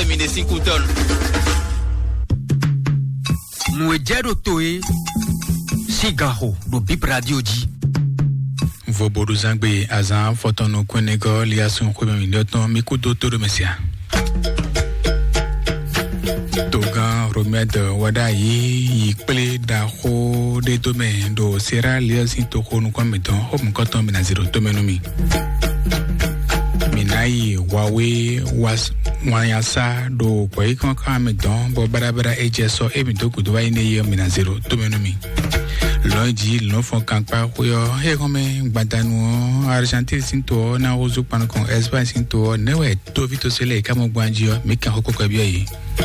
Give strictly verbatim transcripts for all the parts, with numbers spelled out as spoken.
mine cinco tonnes. Mouedjero toe Sigaro do Bip Radio di Vobodu Zangbe Azan Fotono Kwenego Liasun Kwebe Mindoton Mikudo Toro Mesia Togan Romed Wadayi Yikple da ho de domaine do Sera Liasin Toko Nukwameton Hom Koton Minaziro Tomenomi Minai Wawe was Wanyasa do Kwaikon Kamedon Bo Barabara Ejeso Ebitoku do Waine Minaziro Tomenomi Lundi, l'on fait campagne pour y comme Badano, Argentine, Sinto, na Ozu Pancon, Espagne, Sinto, Newe, Tovito Sele, Camogbandio, Mika Hokokabiayi.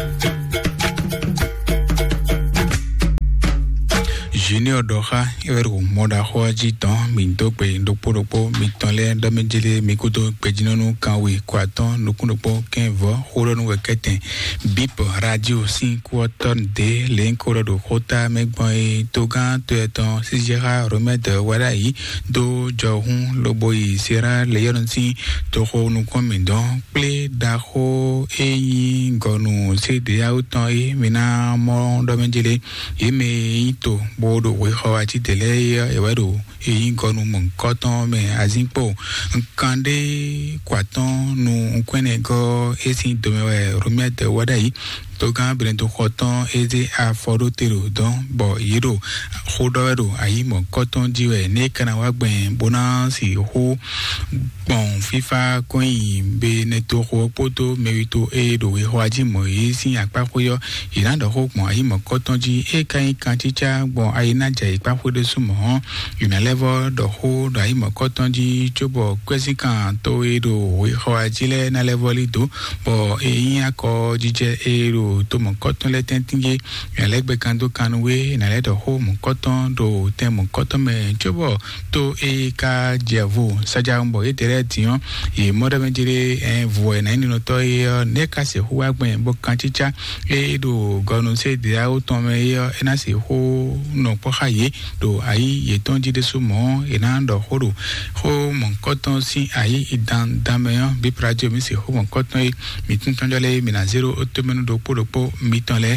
Junior Doha, Euro, Moda Hoajiton, Minto, Doporopo, Mitole, Domejele, Mikuto, Pejino, Kawi, Quaton, Nukunopo, Kenvo, Horon Weketen, Bip, Radio, cinq tonnes de l'Encoro de Hota, Megboy, Togan, Tueton, Sijera, Remède, Wadayi, Do, Johun, Loboy, Sierra, Leonsi, Toho, Nukomendon, Ple, Daho, Eyi, Gonu, Sede, Auton, Mina, Mon, Domejele, Yeme, Ito, Bodo, we Hawaii, Delay, Ewedo, Eyi, Gonu, Mon, Cotton, Me, Azimpo, Kande, Quaton, Nu, Kwenego, Esi, Domewe, Remède, Wadayi, Togan Brento Coton eze a foro tero don bo yiro hodoro ayi mo cotton diwe ne kana wa gben bonansi ho bon fifa coin be neto ho poto merito e do we hoaji mo isi apa koyo ina do ho mo ayi mo cotton ji e kan kan chicha bon ayi na ja ipa ho de sumo una level do ho do ayi mo cotton ji chobo kwesi kan to e do we hoaji le na level do bo e yin ako jije e do to mon coton le tentinge elegbe kando kanwe na le do ho mon coton do tem mon coton me chobo to e ka jevo saja mbo e tere tion e moda menjire en voe na ni no to e ne ka se ho agben bo kan chicha e do gonu se de auton me e na se ho no po haye do ayi ye tonji de sumo e na do ho do ho mon coton si ayi idan dameyo bi prajo mi se ho mon coton e mi tun tonjole mi na zero otomenu do po po mitole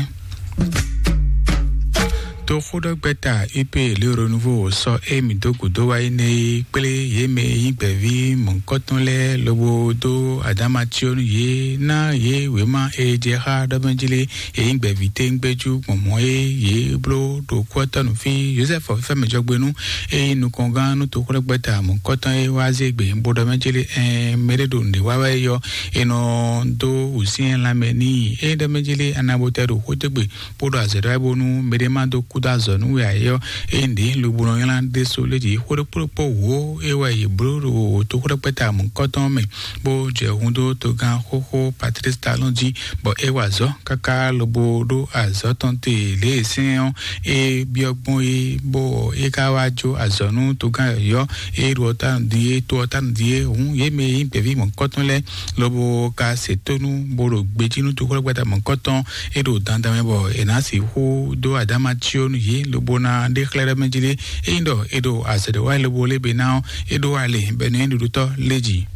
to khodo beta ipe le renouveau so e mi do kudo wa ine pele ye me yibevi mon coton le lobo do adama tion ye na ye we ma e je ha da benjile e yibevi te ngbeju momo e ye blo do coton fi Joseph fa me jogbenu e nu konga nu to khodo beta mon coton e wa zegbe bodo benjile e mere do nde wa wa yo e no do usien la meni e da benjile anabotero hotegbe bodo azera bonu mere ma do kuda zonu we ayo ende lubuno yana de soleji horo popo wo ewa ye bro to horo peta mon coton me bo je hundo to gan hoho Patrice Talonji bo ewa zo kaka lobodo azo tonte le sen e biogbon e bo e kawajo azonu to gan yo e rota die to tan die hun ye me impevi mon coton le lobo ka setonu boro gbejinu to horo peta mon coton e do dandame bo enasi ho do adama tion ye lobona declare menjile indo edo asede wa lobo le benao edo ale benendo to leji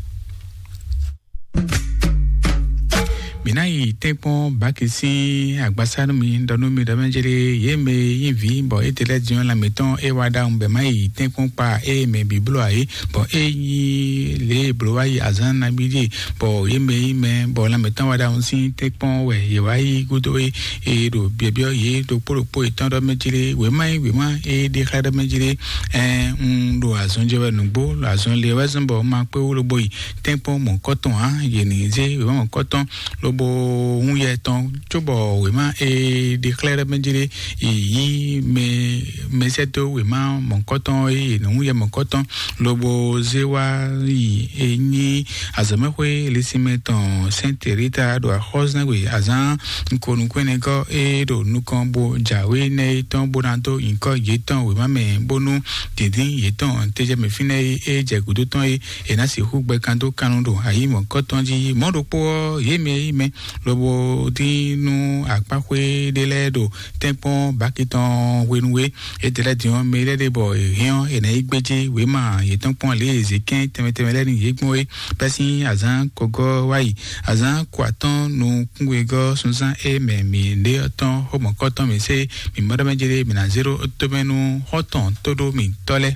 Minai tempo bakisi agbasanu mi ndonu mi da menjele ye me yinvi bo etele dion la meton e wada umbe mai tempo pa e me biblo ai bo e yi le blo ai azan na bidi bo ye me me bo la meton wada unsi tempo we ye wai gudo e e do bebio ye do poro po etan do menjele we mai we ma e de khada menjele eh ndo azon je we nugbo azon le wazon bo ma pe wo boy tempo mon coton ha ye ni ze we mon coton bo un yeton chobo we ma e declare menjile yi me meseto we ma mon coton e no ye mon coton lobo zewa yi eni azame we lisimeton Saint Rita do hosna we azan nkonu kwenego e do nukombo jawe ne ton bonanto inko yeton we ma me bonu didin yeton teje me fine e jegudo ton e na si hugbe kanto kanundo ayi mon coton ji modo po ye me me lobo dinu akpakwe deledo tempon bakiton wenwe etele dion mele de bo rion ena igbeje we ma yeton pon le zekin temetemele ni yegbon pesi azan kogo wai azan kwaton nu kungwego sunsan e me mi de ton homo koton mi se mi madame jere mi na zero otomenu hoton todo mi tole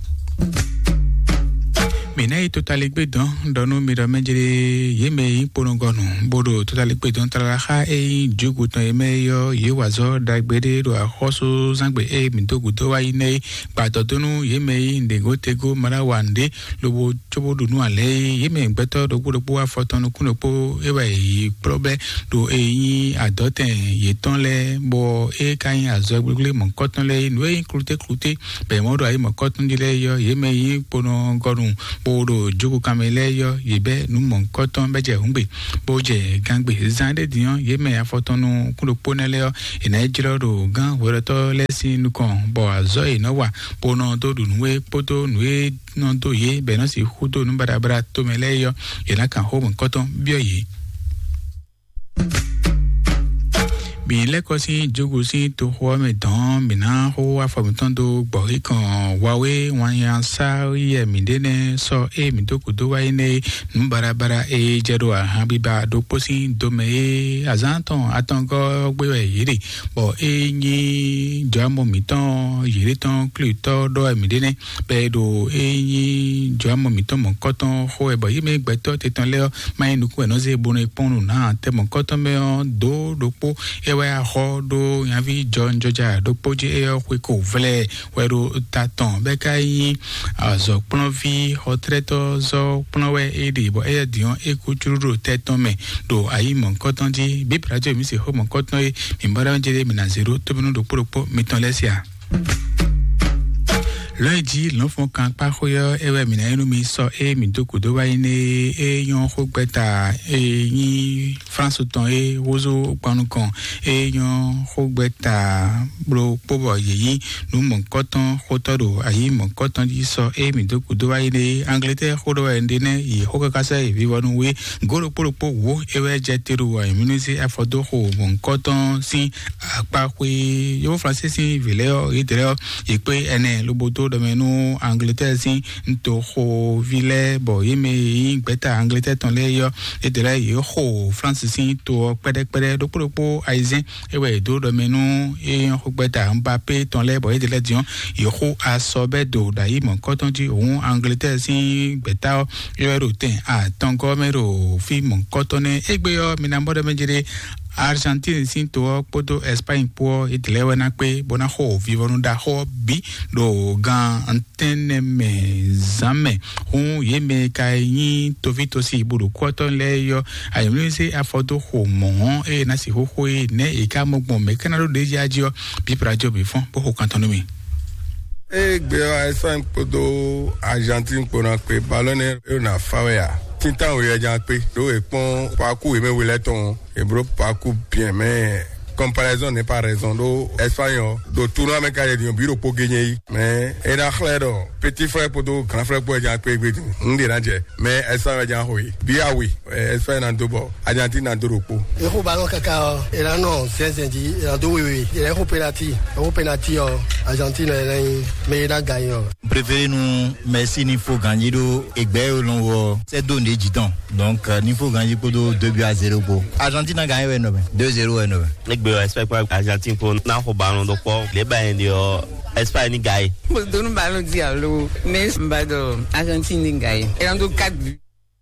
Mina totali gbedan donu mira menjere yeme ponongonu bodo totali gbedan taraha e jugutan emeyo yewazo dagbede do ahoso zangbe e mintoguto wa ine patotunu yeme ndego tego marawande lobo chobodu nu ale yeme gbeto do gbodo afotonu kunopo ewa yi problem do eyin adoten yetonle bo e kan azo gbegle monkotonle nu e klute klute be modo ayi monkoton dile yo yeme yi ponongonu Bodo jogo kamele yo yebe nu mon koton beje hungbe boje gangbe zande dion yeme afotonu kulo ponele yo ina ejiro do gan woroto lesi nukon bo azo ina wa pono do dunwe poto nwe non do ye be no si hudo nu barabara to mele yo ina kan ho mon koton bioyi Bien le kosi jogo si to ho me don bina ho afamutan do gbori kan wawe wan yan sa ye mi dene so e mi to kudo wa ine nu barabara e jero a biba do posi do me azanton atongo gbe we yiri bo e ni jamo mi ton yiri ton cluto do mi dene pe do e ni jamo mi ton mon koton ho e bo yime gbeto tetan le mai nu ku no ze bonu ponu na te mon koton me do do po ewe a hodo yavi John Georgia do poje e ko ko vle wero taton be kai azo plovi hotreto zo plowe edi bo e dion e ku churu teton me do ayi mon koton di bi prajo mi se ho mon koton e mi mbara njere mi na zero to binu do poropo mi ton lesia Lundi, l'enfant quand pas khoyo ewe mina enu mi so e mi doku do wa ine e yon khogbeta e ni France ton e rozo panu kon e yon khogbeta bro pobo yi nu mon koton khotodo ayi mon koton di so e mi doku do wa ine Angleterre khodo wa ndene yi hokakasa e vivonu we goro polo po wo ewe jeteru wa immunise afodo ho mon koton si apa kwe yo français si veleo e dereo e pe ene loboto domenu Angleterre si nto ho vile bo yeme gbeta Angleterre ton le yo e de la yo ho France si to pede pede do propo aizen ewe do domenu e ho gbeta Mbappé ton le bo e de la dion yo ho asobe do dai mon koton di on Angleterre si gbeta yo rotin a ton komero fi mon kotone egbe yo minambo de menjere Argentine sin to poto Espagne po itlewe na pe bona ho vivonu da ho bi do gan antenne me zame hu yeme kai to vito si buru koton le yo ayumse afoto ho mo e na si ho ho ne e ka mo mo me kanalo de jajo bi prajo bi fon po ho kantonomi e gbe Espagne poto Argentine po na pe ballonner e na fawea Tintan ou y'a pe do e pon parcours me wele ton e bro parcours bien mais comparaison n'est pas raison do espagnol do tournoi me ka di bureau pour gagner mais e da claro petit frère pour do grand frère pour y'a pe gbe ndi ranje mais espagnol y'a hoyi bi a oui espagnol do bo Argentine na do ropo e ko ballon kaka e la non sensendi e la do oui oui e ko penalty e ko penalty Argentine mais il a gagné préféré nous merci il faut gagner do egbe l'on c'est donné du temps donc il faut gagner pour deux buts à zéro pour Argentine a gagné deux zéro et neuf egbe expect pour Argentine pour na ho ballon do pour les bain de Espagne gagne do no ballon dialo mais mbado Argentine gagne et on do quatre buts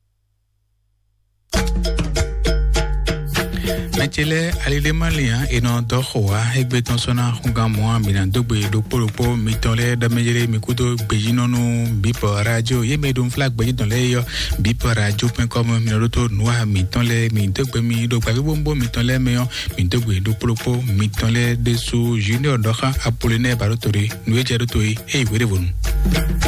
Machele alile malia eno do khoa egbe ton sona hunga mo amina dogbe do poropo mitole da mejere mikudo bejinonu bipo radio yeme dum flag bejidon le yo bipo radio point com mi roto noa mitole mi dogbe mi do gba bombo mitole meyo mi dogbe do poropo mitole de su junior doha Apollinaire Barotori nuwe jeroto e were wonu